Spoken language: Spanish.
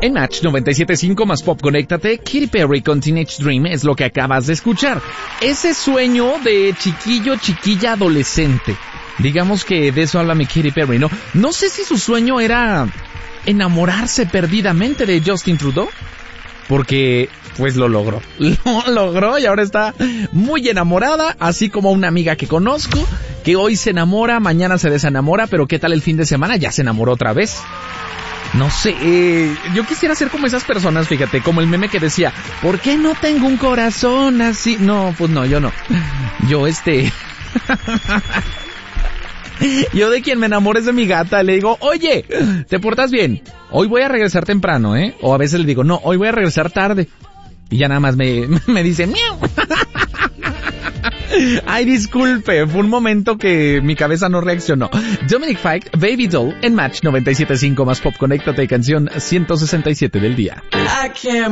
En Match 97.5 más Pop, conéctate. Katy Perry con Teenage Dream es lo que acabas de escuchar. Ese sueño de chiquillo, chiquilla, adolescente. Digamos que de eso habla mi Katy Perry, ¿no? No sé si su sueño era enamorarse perdidamente de Justin Trudeau, porque pues lo logró y ahora está muy enamorada, así como una amiga que conozco, que hoy se enamora, mañana se desenamora, pero ¿qué tal el fin de semana? Ya se enamoró otra vez. No sé, yo quisiera ser como esas personas, fíjate, como el meme que decía, ¿por qué no tengo un corazón así? No, pues no, yo no. Yo de quien me enamore es de mi gata, le digo, oye, ¿te portas bien? Hoy voy a regresar temprano, ¿eh? O a veces le digo, no, hoy voy a regresar tarde. Y ya nada más me dice, miau. Ay, disculpe, fue un momento que mi cabeza no reaccionó. Dominic Fike, Baby Doll, en Match 97.5 más Pop, conéctate, canción 167 del día.